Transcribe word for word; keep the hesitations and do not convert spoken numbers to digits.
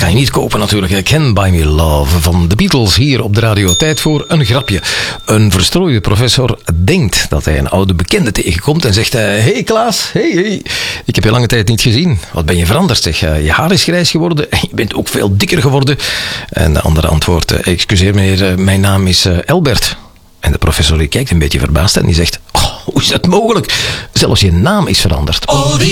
kan je niet kopen natuurlijk. Can Buy Me Love van de Beatles hier op de radio. Tijd voor een grapje. Een verstrooide professor denkt dat hij een oude bekende tegenkomt en zegt: hey Klaas, hey, hey, ik heb je lange tijd niet gezien. Wat ben je veranderd, zeg. Je haar is grijs geworden en je bent ook veel dikker geworden. En de andere antwoordt: excuseer meneer, mijn naam is Albert. En de professor die kijkt een beetje verbaasd en die zegt: oh, hoe is dat mogelijk? Zelfs je naam is veranderd. Oh, die